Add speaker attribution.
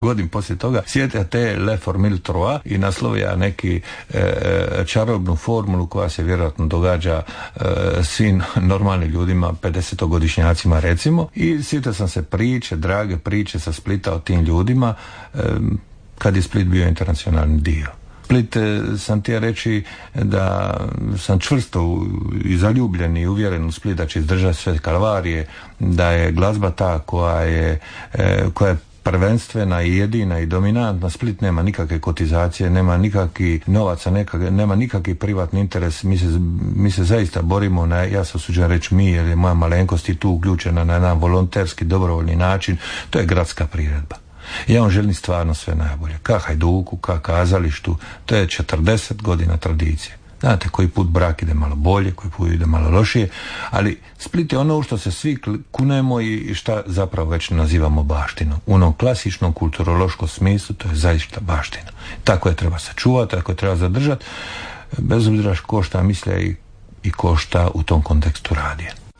Speaker 1: godin poslije toga sjete te Le Formule 3 i naslovija neki čarobnu formulu koja se vjerojatno događa svim normalnim ljudima, 50-godišnjacima recimo, i sjetio sam se drage priče sa Splita o tim ljudima kad je Split bio internacionalni dio. Split, sam ti reći da sam čvrsto i zaljubljen i uvjeren u Split da će izdržati sve kalvarije, da je glazba ta koja je prvenstvena i jedina i dominantna. Split nema nikakve kotizacije, nema nikakvih novaca, nema nikakvi privatni interes. Mi se zaista borimo ja se usuđujem reći mi, jer je moja malenkost i tu uključena na jedan volonterski, dobrovoljni način. To je gradska priredba. Ja vam želim stvarno sve najbolje. Ka Hajduku, ka kazalištu, to je 40 godina tradicije. Znate, koji put brak ide malo bolje, koji put ide malo lošije, ali Split je ono u što se svi kunemo i šta zapravo već nazivamo baštinom. U onom klasičnom kulturološkom smislu to je zaista baština. Tako je treba sačuvati, tako je treba zadržati, bez obzira ko šta misle i ko šta u tom kontekstu radi.